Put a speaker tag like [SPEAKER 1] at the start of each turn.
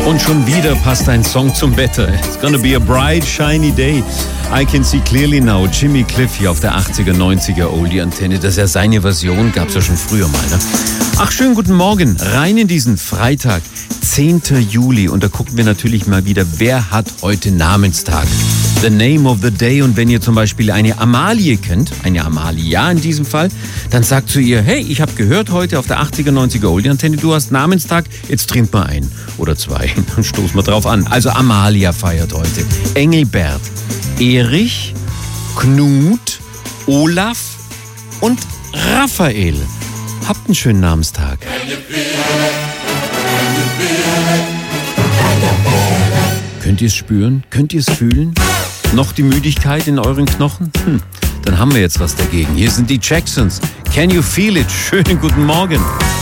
[SPEAKER 1] Und schon wieder passt ein Song zum Wetter. It's gonna be a bright, shiny day. I can see clearly now. Jimmy Cliff hier auf der 80er, 90er Oldie-Antenne. Das ist ja seine Version, gab's ja schon früher mal, ne? Ach, schönen guten Morgen. Rein in diesen Freitag, 10. Juli. Und da gucken wir natürlich mal wieder, wer hat heute Namenstag. The name of the day. Und wenn ihr zum Beispiel eine Amalie kennt, eine Amalia in diesem Fall, dann sagt zu ihr, hey, ich habe gehört heute auf der 80er, 90er Oldie-Antenne, du hast Namenstag, jetzt trink mal ein oder zwei, dann stoßen wir drauf an. Also Amalia feiert heute. Engelbert, Erich, Knut, Olaf und Raphael. Habt einen schönen Namenstag. Könnt ihr es spüren? Könnt ihr es fühlen? Noch die Müdigkeit in euren Knochen? Dann haben wir jetzt was dagegen. Hier sind die Jacksons. Can you feel it? Schönen guten Morgen.